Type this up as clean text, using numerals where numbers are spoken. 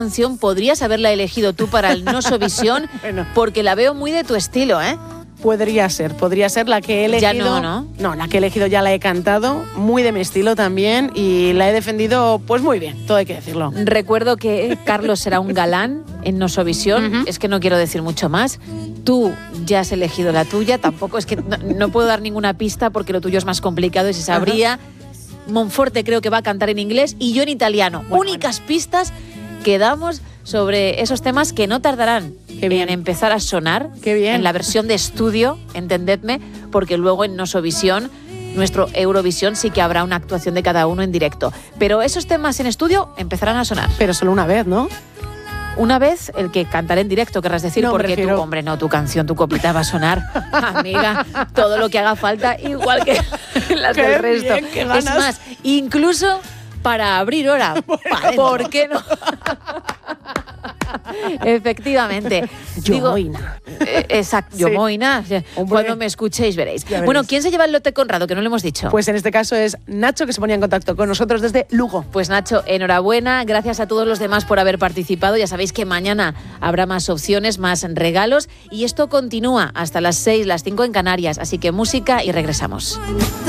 canción podrías haberla elegido tú para el Nosovisión, Bueno. porque la veo muy de tu estilo, ¿eh? Podría ser la que he elegido. Ya no. No, la que he elegido ya la he cantado, muy de mi estilo también, y la he defendido pues muy bien, todo hay que decirlo. Recuerdo que Carlos será un galán en Nosovisión, es que no quiero decir mucho más. Tú ya has elegido la tuya, tampoco es que no puedo dar ninguna pista porque lo tuyo es más complicado y se sabría. Monforte creo que va a cantar en inglés y yo en italiano. Únicas pistas que damos sobre esos temas que no tardarán en empezar a sonar. Qué bien. En la versión de estudio, entendedme, porque luego en Nosovisión, nuestro Eurovisión, sí que habrá una actuación de cada uno en directo. Pero esos temas en estudio empezarán a sonar. Pero solo una vez, ¿no? Una vez el que cantaré en directo, querrás decir, No, porque prefiero... tu canción, tu coplita va a sonar, amiga, todo lo que haga falta, igual que las Qué del resto. bien, qué ganas. Es más, incluso para abrir hora. ¿Por qué no? Efectivamente. Yomoina. Exacto, Sí. Yomoina. Hombre. Cuando me escuchéis veréis. Ya veréis. Bueno, ¿quién se lleva el lote Conrado? Que no lo hemos dicho. Pues en este caso es Nacho, que se ponía en contacto con nosotros desde Lugo. Pues Nacho, enhorabuena, gracias a todos los demás por haber participado. Ya sabéis que mañana habrá más opciones, más regalos y esto continúa hasta las 6, las 5 en Canarias. Así que música y regresamos.